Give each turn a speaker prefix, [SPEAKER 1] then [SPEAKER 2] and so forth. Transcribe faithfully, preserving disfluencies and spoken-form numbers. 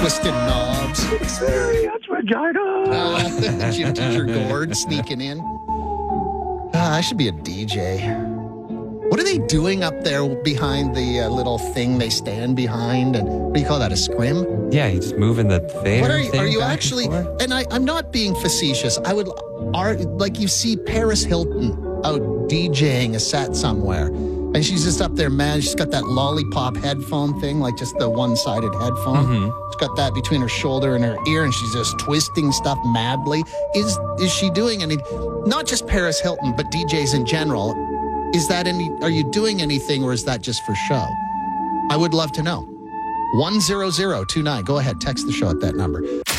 [SPEAKER 1] twisting knobs.
[SPEAKER 2] Experience Regina.
[SPEAKER 1] Uh, gym teacher Gord sneaking in. Uh, I should be a D J. What are they doing up there behind the uh, little thing they stand behind? And what do you call that, a scrim?
[SPEAKER 3] Yeah, he's moving the fader.
[SPEAKER 1] What are you,
[SPEAKER 3] thing
[SPEAKER 1] are you
[SPEAKER 3] back
[SPEAKER 1] actually,
[SPEAKER 3] and forth?
[SPEAKER 1] and I, I'm not being facetious. I would, are, like you see Paris Hilton out DJing a set somewhere. And she's just up there, man. She's got that lollipop headphone thing, like just the one-sided headphone.
[SPEAKER 3] Mm-hmm.
[SPEAKER 1] She's got that between her shoulder and her ear, and she's just twisting stuff madly. Is is she doing any, not just Paris Hilton, but D Js in general, is that any, are you doing anything, or is that just for show? I would love to know. one zero zero two nine. Go ahead, text the show at that number.